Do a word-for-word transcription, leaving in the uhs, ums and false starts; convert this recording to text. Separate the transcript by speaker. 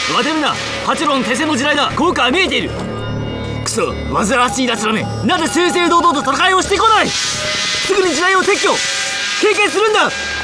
Speaker 1: 慌てるな。八郎の手製の地雷だ。効果は見えている。クソ煩わしい奴らめ、なぜ正々堂々と戦いをしてこない。すぐに地雷を撤去。経験するんだ。